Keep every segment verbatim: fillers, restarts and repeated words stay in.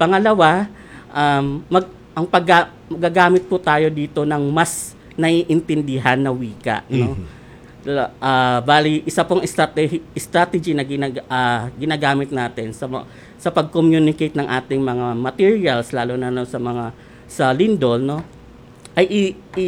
Pangalawa, um, mag, ang pag magagamit po tayo dito ng mas naiintindihan na wika, no? Mm-hmm. Uh, bali, isa pong strategy, strategy na ginag, uh, ginagamit natin sa sa pag-communicate ng ating mga materials, lalo na no, sa mga sa lindol, no, ay i, i,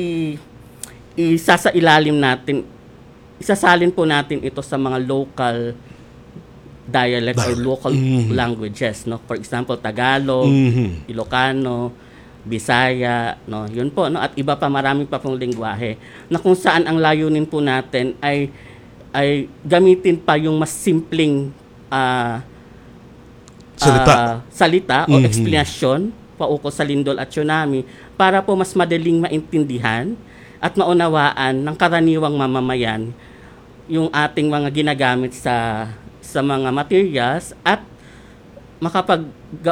isasailalim natin, isasalin po natin ito sa mga local dialects or local mm-hmm. languages, no. For example, Tagalog, mm-hmm. Ilocano, Bisaya, no, yun po, no, at iba pa, maraming pa pong lengguwahe na kung saan ang layunin po natin ay ay gamitin pa yung mas simpleng uh, salita, uh, salita mm-hmm. o explanation paukol sa lindol at tsunami para po mas madaling maintindihan at maunawaan ng karaniwang mamamayan yung ating mga ginagamit sa sa mga materials at makapag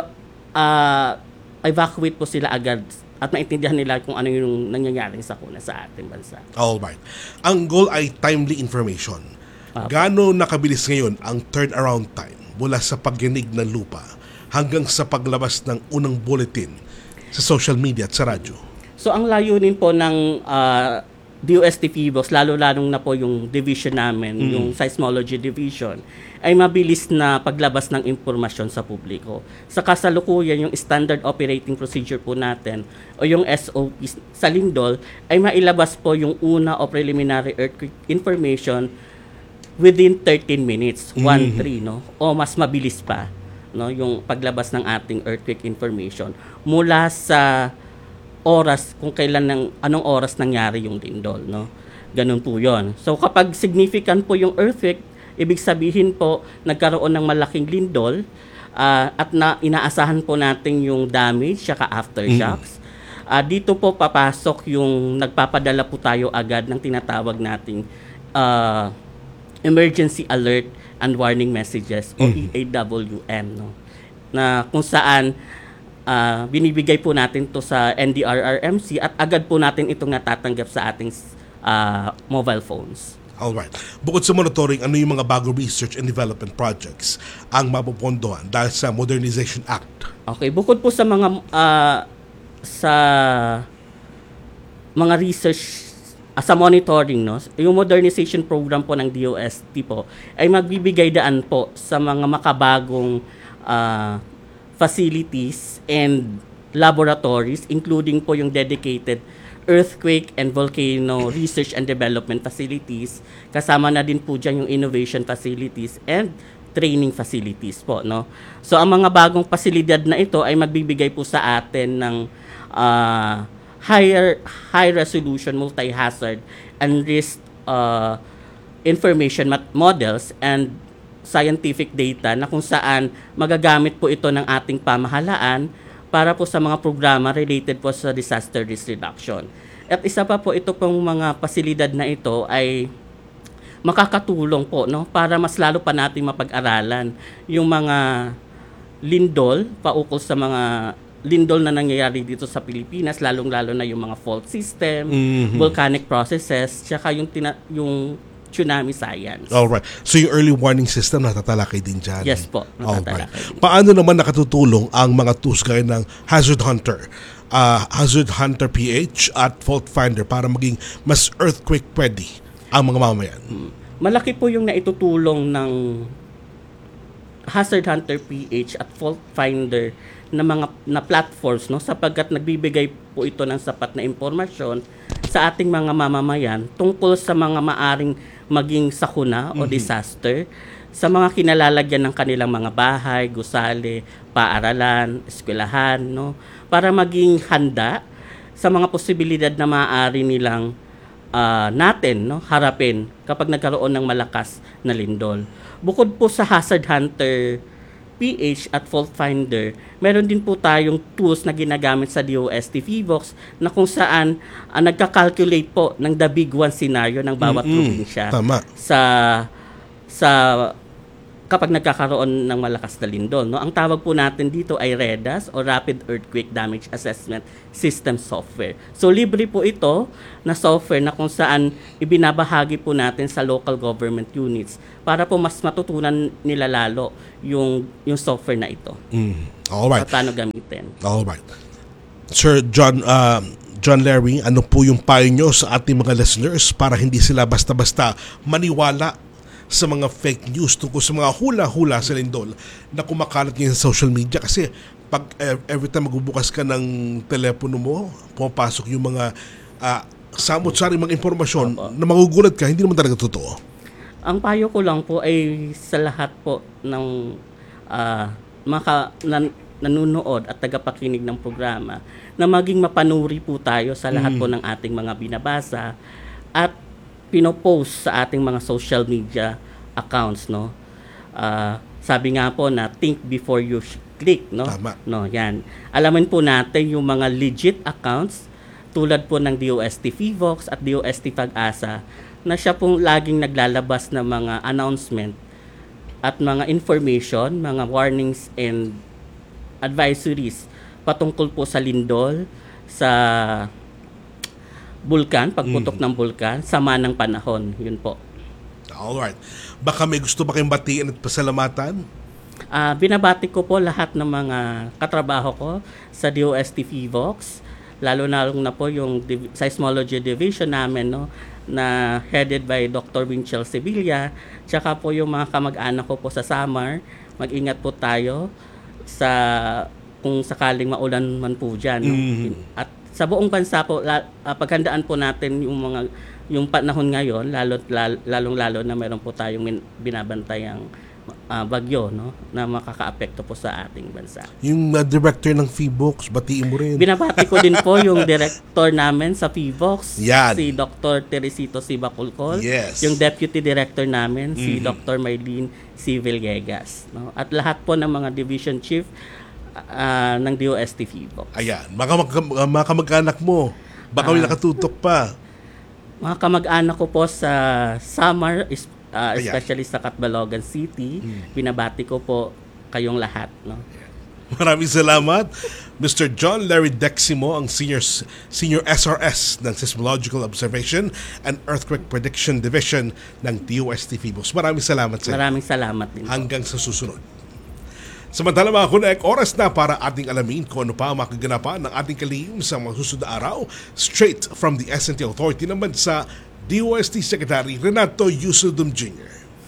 uh, evacuate po sila agad at maintindihan nila kung ano yung nangyayari sa kuna sa ating bansa. Alright. Ang goal ay timely information. Uh, Gaano nakabilis ngayon ang turnaround time mula sa pagginig ng lupa hanggang sa paglabas ng unang bulletin sa social media at sa radyo? So ang layunin po ng uh, D O S T PHIVOLCS, lalo-lalong na po yung division namin, mm. yung seismology division, ay mabilis na paglabas ng impormasyon sa publiko. Sa kasalukuyan, yung standard operating procedure po natin o yung S O P sa lindol ay mailabas po yung una o preliminary earthquake information within thirteen minutes, one three, no? O mas mabilis pa, no, yung paglabas ng ating earthquake information mula sa oras kung kailan ng anong oras nangyari yung lindol, no. Ganun po 'yon. So kapag significant po yung earthquake, ibig sabihin po nagkaroon ng malaking lindol uh, at na inaasahan po natin yung damage saka aftershocks. Mm. Uh, dito po papasok yung nagpapadala po tayo agad ng tinatawag nating uh, emergency alert and warning messages o mm. E A W M, no. Na kung saan Uh, binibigay po natin to sa N D R R M C at agad po natin itong natatanggap sa ating uh, mobile phones. Alright. Bukod sa monitoring, ano yung mga bagong research and development projects ang mapupondohan dahil sa Modernization Act? Okay, bukod po sa mga uh, sa mga research uh, sa monitoring, no, yung modernization program po ng D O S T po ay magbibigay daan po sa mga makabagong uh, facilities and laboratories, including po yung dedicated earthquake and volcano research and development facilities. Kasama na din po dyan yung innovation facilities and training facilities po, no. So ang mga bagong pasilidad na ito ay magbibigay po sa atin ng uh, higher high resolution multi-hazard and risk uh, information models and scientific data na kung saan magagamit po ito ng ating pamahalaan para po sa mga programa related po sa disaster risk reduction. At isa pa po, ito pong mga pasilidad na ito ay makakatulong po, no, para mas lalo pa natin mapag-aralan yung mga lindol paukol sa mga lindol na nangyayari dito sa Pilipinas, lalong-lalo na yung mga fault system, mm-hmm. volcanic processes, tsaka yung, tina- yung tsunami science. Alright. So yung early warning system natatalakay din dyan? Yes po, natatalakay din. Paano naman nakatutulong ang mga tools gaya ng Hazard Hunter, uh, Hazard Hunter P H at Fault Finder para maging mas earthquake ready ang mga mamamayan? Malaki po yung naitutulong ng Hazard Hunter P H at Fault Finder na mga na platforms, no, sapagkat nagbibigay po ito ng sapat na impormasyon sa ating mga mamamayan tungkol sa mga maaring maging sakuna o disaster sa mga kinalalagyan ng kanilang mga bahay, gusali, paaralan, eskwelahan, no, para maging handa sa mga posibilidad na maaari nilang uh, natin, no, harapin kapag nagkaroon ng malakas na lindol. Bukod po sa Hazard Hunter P H at Fault Finder, meron din po tayong tools na ginagamit sa D O S T PHIVOLCS na kung saan uh, nagka-calculate po ng the big one scenario ng bawat mm-hmm. probinsya. Tama. Sa sa kapag nagkakaroon ng malakas na lindol. No? Ang tawag po natin dito ay REDAS o Rapid Earthquake Damage Assessment System Software. So libre po ito na software na kung saan ibinabahagi po natin sa local government units para po mas matutunan nila lalo yung yung software na ito. Mm. All right. At paano gamitin. All right. Sir John uh, John Larry, ano po yung payo nyo sa ating mga listeners para hindi sila basta-basta maniwala sa mga fake news tungkol sa mga hula-hula sa lindol na kumakalat ngayon sa social media? Kasi pag every time magbubukas ka ng telepono mo, pumapasok yung mga uh, samot-saring mga impormasyon Opo. na magugulat ka, hindi naman talaga totoo. Ang payo ko lang po ay sa lahat po ng uh, maka, nan, nanunood at tagapakinig ng programa na maging mapanuri po tayo sa lahat mm. po ng ating mga binabasa at pinopost sa ating mga social media accounts, no. Uh, sabi nga po na think before you click, no. Tama. No, yan. Alamin po natin yung mga legit accounts tulad po ng D O S T Fivox at D O S T Pag-asa na siya pong laging naglalabas ng mga announcement at mga information, mga warnings and advisories patungkol po sa lindol, sa bulkan, pagputok mm. ng bulkan, sama ng panahon. Yun po. Alright. Baka may gusto ba kayong batiin at pasalamatan? Uh, binabati ko po lahat ng mga katrabaho ko sa D O S T Fivox, lalo na na po yung div- Seismology Division namin, no, na headed by Doctor Winchell Sevilla, tsaka po yung mga kamag-anak ko po sa Samar. Mag-ingat po tayo sa kung sakaling maulan man po dyan. No? Mm. At sa buong bansa po, la, uh, paghandaan po natin yung mga yung panahon ngayon, lalo lalong lalo na meron po tayong min, binabantayang uh, bagyo, no, na makakaapekto po sa ating bansa. Yung uh, director ng Fivox, batiin mo rin. Binabati ko din po yung director namin sa Fivox, Yan. si Doctor Teresito C. Bacolcol. Yes. Yung deputy director namin, mm-hmm. si Doctor Maylene C. Villegas. No? At lahat po ng mga division chief Uh, ng D O S T Fivox. Ayan, mga, mga, mga kamag-anak mo, baka uh, may nakatutok pa. Mga kamag-anak ko po sa Samar, uh, especially sa Catbalogan City, hmm. binabati ko po kayong lahat. No? Maraming salamat, Mister John Larry Deximo, ang Senior, Senior S R S ng Seismological Observation and Earthquake Prediction Division ng D O S T Fivox. Maraming salamat sa Maraming salamat din. Hanggang sa susunod. Samantala mga kunek, oras na para ating alamin kung ano pa ang makaganapan ng ating kalihim sa mga susunod na araw, straight from the S N T Authority ng bansa, D O S T Secretary Renato Yusudum Junior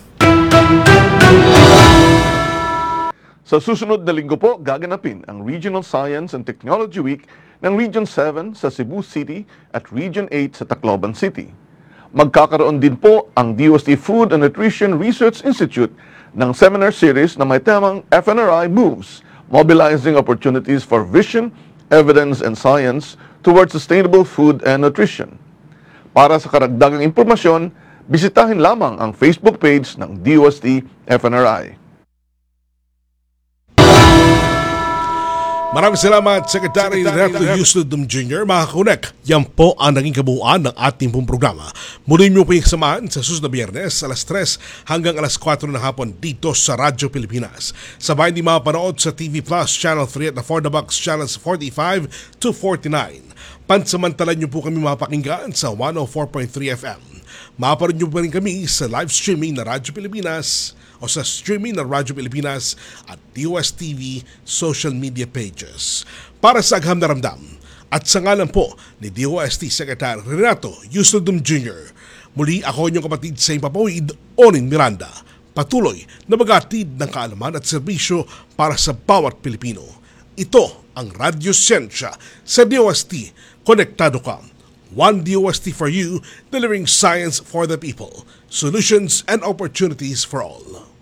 Sa susunod na linggo po, gaganapin ang Regional Science and Technology Week ng Region seven sa Cebu City at Region eight sa Tacloban City. Magkakaroon din po ang D O S T Food and Nutrition Research Institute ng seminar series na may temang F N R I Moves, Mobilizing Opportunities for Vision, Evidence, and Science towards Sustainable Food and Nutrition. Para sa karagdagang impormasyon, bisitahin lamang ang Facebook page ng D O S T F N R I. Maraming salamat, Secretary Renato Yusudum Junior Mga kunek, yan po ang naging kabuuan ng ating pong programa. Muli niyo po yung samahan sa susunod na Biyernes, alas tres hanggang alas kwatro ng hapon dito sa Radyo Pilipinas. Sabay din mapanood sa T V Plus Channel three at the For the Box Channels forty-five to forty-nine. Pansamantalan niyo po kami mapakinggan sa one oh four point three F M. Maparoon niyo po rin kami sa live streaming na Radyo Pilipinas o sa streaming ng Radyo Pilipinas at D O S T V social media pages. Para sa agham na ramdam at sa ngalan po ni D O S T Secretary Renato Yusudum Junior, muli ako inyong kapatid sa Impapawid, Onin Miranda, patuloy na mag-atid ng kaalaman at serbisyo para sa bawat Pilipino. Ito ang Radyo Siyensya sa D O S T. Konektado ka. One D O S T for you, delivering science for the people, solutions and opportunities for all.